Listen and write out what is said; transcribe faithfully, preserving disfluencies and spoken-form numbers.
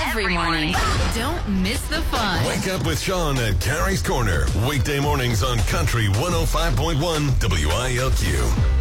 every morning. Don't miss the fun. Wake up with Sean at Carrie's Corner. Weekday mornings on Country one oh five point one W I L Q.